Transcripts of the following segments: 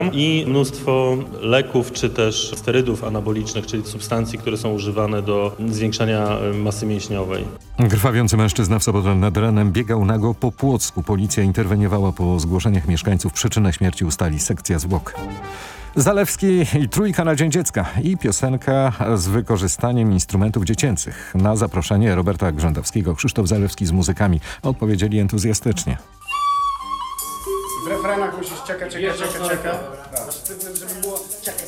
i mnóstwo leków czy też sterydów anabolicznych, czyli substancji, które są używane do zwiększania masy mięśniowej. Krwawiący mężczyzna w sobotę nad ranem biegał nago po Płocku. Policja interweniowała po zgłoszeniach mieszkańców. Przyczynę śmierci ustali sekcja zwłok. Zalewski i Trójka na Dzień Dziecka i piosenka z wykorzystaniem instrumentów dziecięcych. Na zaproszenie Roberta Grzędowskiego Krzysztof Zalewski z muzykami odpowiedzieli entuzjastycznie. W refrenach musisz czekać. Żeby było czeka.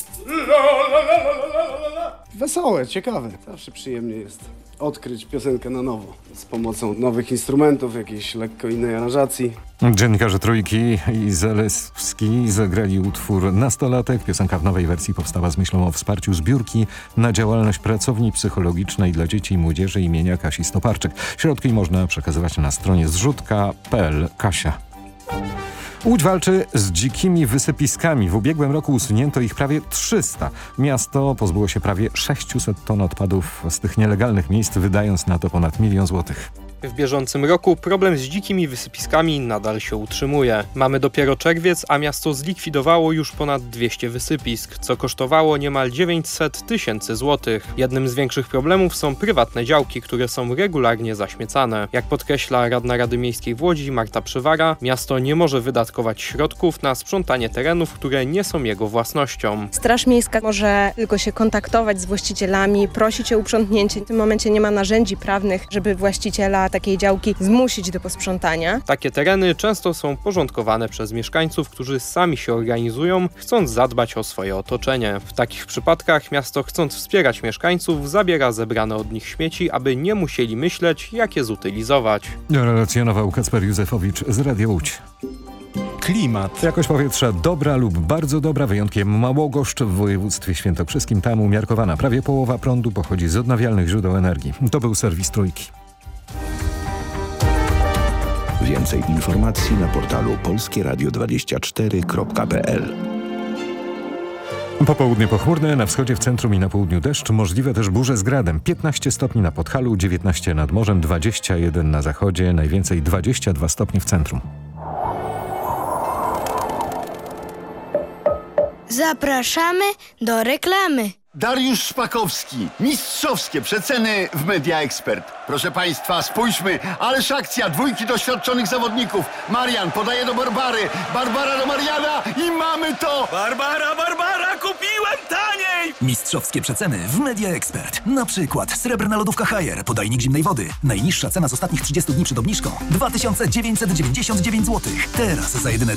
Wesołe, ciekawe. Zawsze przyjemnie jest odkryć piosenkę na nowo. Z pomocą nowych instrumentów, jakiejś lekko innej aranżacji. Dziennikarze Trójki i Zalewski zagrali utwór Nastolatek. Piosenka w nowej wersji powstała z myślą o wsparciu zbiórki na działalność pracowni psychologicznej dla dzieci i młodzieży imienia Kasi Stoparczyk. Środki można przekazywać na stronie zrzutka.pl. Kasia. Łódź walczy z dzikimi wysypiskami. W ubiegłym roku usunięto ich prawie 300. Miasto pozbyło się prawie 600 ton odpadów z tych nielegalnych miejsc, wydając na to ponad 1 000 000 złotych. W bieżącym roku problem z dzikimi wysypiskami nadal się utrzymuje. Mamy dopiero czerwiec, a miasto zlikwidowało już ponad 200 wysypisk, co kosztowało niemal 900 000 złotych. Jednym z większych problemów są prywatne działki, które są regularnie zaśmiecane. Jak podkreśla radna Rady Miejskiej w Łodzi Marta Przywara, miasto nie może wydatkować środków na sprzątanie terenów, które nie są jego własnością. Straż Miejska może tylko się kontaktować z właścicielami, prosić o uprzątnięcie. W tym momencie nie ma narzędzi prawnych, żeby właściciela takiej działki zmusić do posprzątania. Takie tereny często są porządkowane przez mieszkańców, którzy sami się organizują, chcąc zadbać o swoje otoczenie. W takich przypadkach miasto, chcąc wspierać mieszkańców, zabiera zebrane od nich śmieci, aby nie musieli myśleć, jak je zutylizować. Relacjonował Kacper Józefowicz z Radia Łódź. Klimat. Jakość powietrza dobra lub bardzo dobra, wyjątkiem Małogoszcz w województwie świętokrzyskim. Tam umiarkowana. Prawie połowa prądu pochodzi z odnawialnych źródeł energii. To był serwis Trójki. Więcej informacji na portalu polskieradio24.pl. Popołudnie pochmurne, na wschodzie, w centrum i na południu deszcz, możliwe też burze z gradem. 15 stopni na Podhalu, 19 nad morzem, 21 na zachodzie, najwięcej 22 stopnie w centrum. Zapraszamy do reklamy. Dariusz Szpakowski. Mistrzowskie przeceny w Media Expert. Proszę Państwa, spójrzmy, ależ akcja, 2 doświadczonych zawodników. Marian podaje do Barbary, Barbara do Mariana i mamy to! Barbara, kupiłem taniej! Mistrzowskie przeceny w Media Expert. Na przykład srebrna lodówka Haier, podajnik zimnej wody. Najniższa cena z ostatnich 30 dni przed obniżką 2999 zł. Teraz za jedyne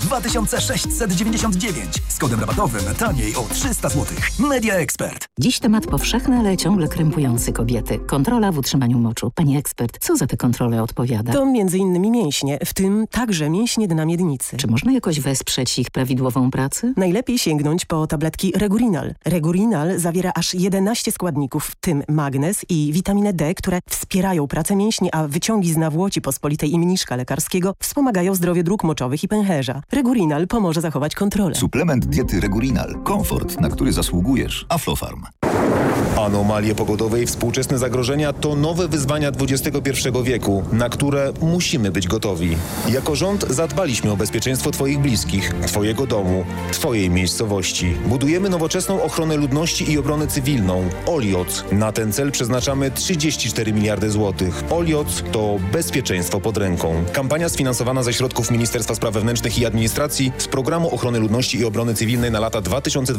2699. Z kodem rabatowym taniej o 300 zł. Media Expert. Dziś temat powszechny, ale ciągle krępujący kobiety. Kontrola w utrzymaniu moczu. Pani ekspert, co za te kontrole odpowiada? To m.in. mięśnie, w tym także mięśnie dna miednicy. Czy można jakoś wesprzeć ich prawidłową pracę? Najlepiej sięgnąć po tabletki Regurinal. Regurinal zawiera aż 11 składników, w tym magnez i witaminę D, które wspierają pracę mięśni, a wyciągi z nawłoci pospolitej i mniszka lekarskiego wspomagają zdrowie dróg moczowych i pęcherza. Regurinal pomoże zachować kontrolę. Suplement diety Regurinal. Komfort, na który zasługujesz. Aflofarm. Anomalie pogodowe i współczesne zagrożenia to nowe wyzwania XXI wieku, na które musimy być gotowi. Jako rząd zadbaliśmy o bezpieczeństwo Twoich bliskich, Twojego domu, Twojej miejscowości. Budujemy nowoczesną ochronę ludności i obronę cywilną. OLIOC. Na ten cel przeznaczamy 34 miliardy złotych. OLIOC to bezpieczeństwo pod ręką. Kampania sfinansowana ze środków Ministerstwa Spraw Wewnętrznych i Administracji z Programu Ochrony Ludności i Obrony Cywilnej na lata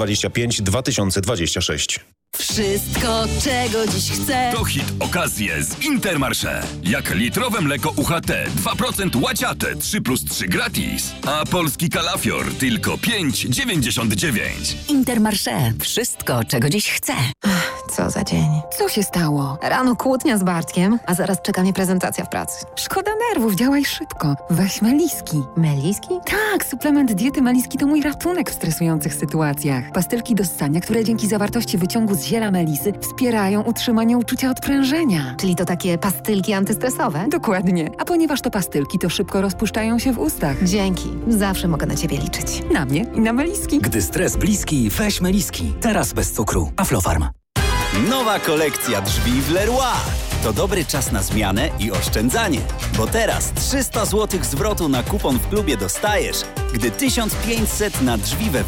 2025-2026. Wszystko, czego dziś chcę. To hit okazje z Intermarché. Jak litrowe mleko UHT 2% łaciate 3+3 gratis. A polski kalafior tylko 5,99. Intermarché. Wszystko, czego dziś chcę. Co za dzień. Co się stało? Rano kłótnia z Bartkiem, a zaraz czeka mnie prezentacja w pracy. Szkoda nerwów, działaj szybko. Weź Meliski. Meliski? Tak, suplement diety Meliski to mój ratunek w stresujących sytuacjach. Pastylki do ssania, które dzięki zawartości wyciągu z ziela melisy wspierają utrzymanie uczucia odprężenia. Czyli to takie pastylki antystresowe? Dokładnie. A ponieważ to pastylki, to szybko rozpuszczają się w ustach. Dzięki. Zawsze mogę na Ciebie liczyć. Na mnie i na Meliski. Gdy stres bliski, weź Meliski. Teraz bez cukru. Aflofarm. Nowa kolekcja drzwi w Leroy. To dobry czas na zmianę i oszczędzanie. Bo teraz 300 zł zwrotu na kupon w klubie dostajesz, gdy 1500 na drzwi we